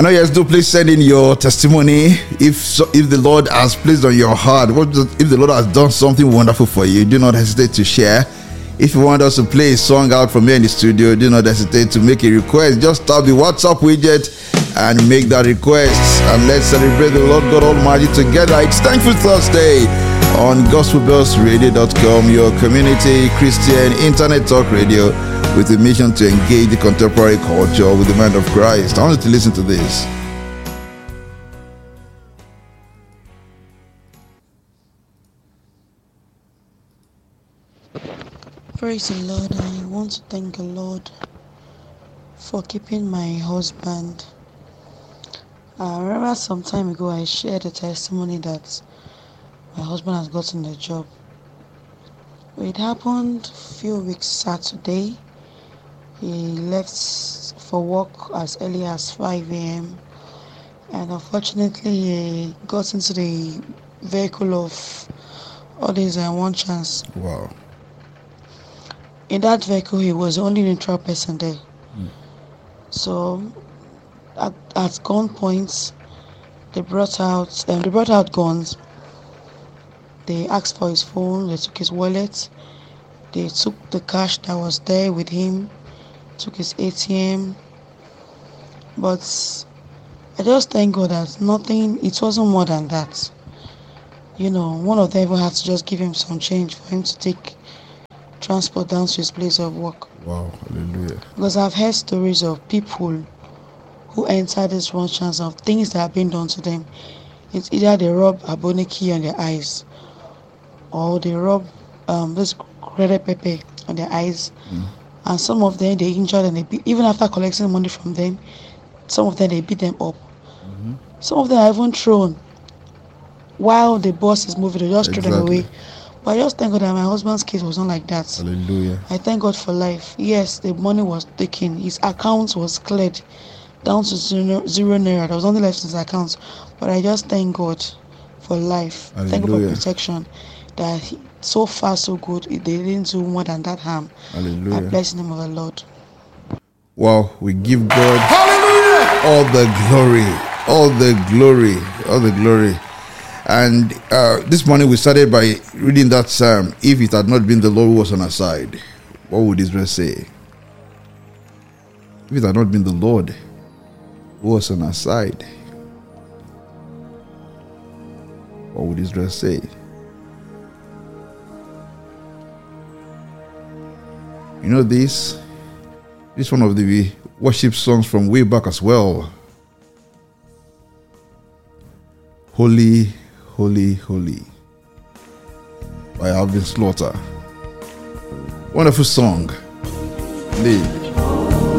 I know you guys do. Please send in your testimony if the Lord has placed on your heart. If the Lord has done something wonderful for you, do not hesitate to share. If you want us to play a song out from here in the studio, do not hesitate to make a request. Just tap the WhatsApp widget and make that request. And let's celebrate the Lord God Almighty together. It's Thankful Thursday on GospelBellsRadio.com, your community Christian internet talk radio with a mission to engage the contemporary culture with the mind of Christ. I want you to listen to this. Praise the Lord. I want to thank the Lord for keeping my husband. I remember some time ago I shared a testimony that my husband has gotten a job. It happened a few weeks Saturday. He left for work as early as 5 a.m. and unfortunately he got into the vehicle of all these one chance. Wow. In that vehicle he was the only neutral person there. So at gunpoint they brought out guns. They asked for his phone, they took his wallet, they took the cash that was there with him, took his ATM. But I just thank God that it wasn't more than that. One of them even had to just give him some change for him to take transport down to his place of work. Wow, hallelujah. Because I've heard stories of people who enter this one chance of things that have been done to them. It's either they rub aboniki on their eyes or they rub this red pepper on their eyes. And some of them they injured and even after collecting money from them, some of them they beat them up. Some of them are even thrown while the bus is moving, they just throw them away. But I just thank God that my husband's case was not like that. Hallelujah. I thank God for life. Yes, the money was taken, his account was cleared down to zero naira. There was only left in his account. But I just thank God for life. Hallelujah. Thank God for protection. That so far so good. They didn't do more than that harm. Hallelujah. I bless the name of the Lord. Wow, we give God all the glory, all the glory, all the glory. And this morning we started by reading that psalm. If it had not been the Lord who was on our side, what would Israel say? If it had not been the Lord who was on our side, what would Israel say? You know this is one of the worship songs from way back as well. Holy, Holy, Holy by Alvin Slaughter. Wonderful song. Indeed.